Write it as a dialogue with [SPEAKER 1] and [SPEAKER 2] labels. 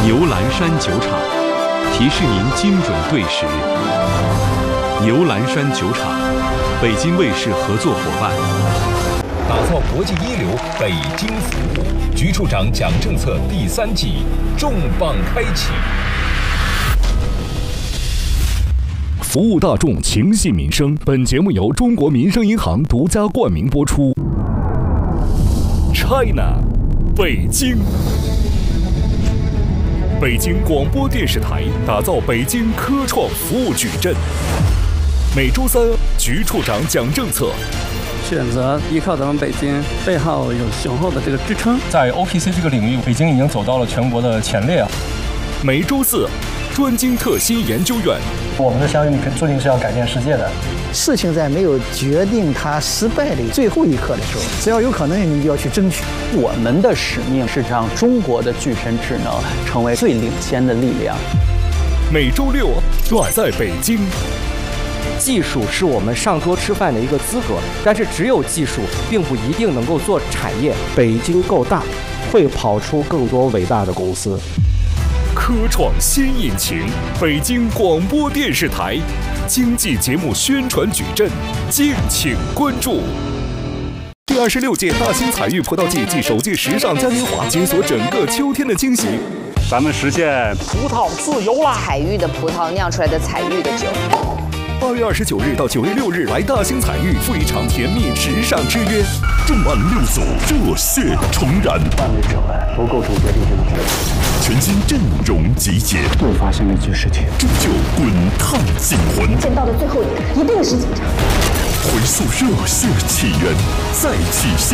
[SPEAKER 1] 牛栏山酒厂提示您精准对时。牛栏山酒厂，北京卫视合作伙伴，
[SPEAKER 2] 打造国际一流北京服务。局处长讲政策第3季重磅开启。
[SPEAKER 3] 服务大众，情系民生。本节目由中国民生银行独家冠名播出。China， 北京。北京广播电视台打造北京科创服务矩阵。每周3，局处长讲政策。
[SPEAKER 4] 选择依靠咱们北京，背后有雄厚的这个支撑。
[SPEAKER 5] 在 OPC 这个领域，北京已经走到了全国的前列。
[SPEAKER 3] 每周4，专精特新研究院。
[SPEAKER 5] 我们的相遇注定是要改变世界的。
[SPEAKER 6] 事情在没有决定它失败的最后一刻的时候，只要有可能，你就要去争取。
[SPEAKER 7] 我们的使命是让中国的具身智能成为最领先的力量。
[SPEAKER 3] 每周6，远在北京。
[SPEAKER 8] 技术是我们上桌吃饭的一个资格，但是只有技术并不一定能够做产业。北京够大，会跑出更多伟大的公司。
[SPEAKER 3] 科创新引擎，北京广播电视台经济节目宣传矩阵，敬请关注。第26届大兴彩玉葡萄季暨首届时尚嘉年华，解锁整个秋天的惊喜。
[SPEAKER 9] 咱们实现葡萄自由啦！
[SPEAKER 10] 彩玉的葡萄酿出来的彩玉的酒。
[SPEAKER 3] 8月29日到9月6日，来大兴彩玉赴一场甜蜜时尚之约。
[SPEAKER 11] 重案6组，热血重燃。
[SPEAKER 12] 万里之外，不构成决定性的决定。
[SPEAKER 11] 全新阵容集结，
[SPEAKER 12] 又发生了一件事情，
[SPEAKER 11] 铸就滚烫惊魂。
[SPEAKER 13] 见到的最后一个一定是警察。
[SPEAKER 11] 回溯热血起源，再起。